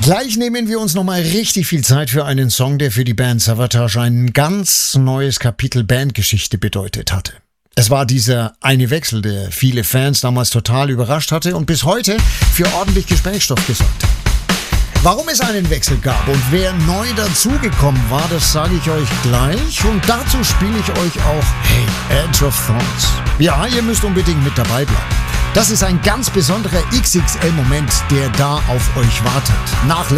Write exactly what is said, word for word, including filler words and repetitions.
Gleich nehmen wir uns nochmal richtig viel Zeit für einen Song, der für die Band Savatage ein ganz neues Kapitel Bandgeschichte bedeutet hatte. Es war dieser eine Wechsel, der viele Fans damals total überrascht hatte und bis heute für ordentlich Gesprächsstoff gesorgt hat. Warum es einen Wechsel gab und wer neu dazugekommen war, das sage ich euch gleich. Und dazu spiele ich euch auch Hey, Edge of Thrones. Ja, ihr müsst unbedingt mit dabei bleiben. Das ist ein ganz besonderer X X L-Moment, der da auf euch wartet. Nach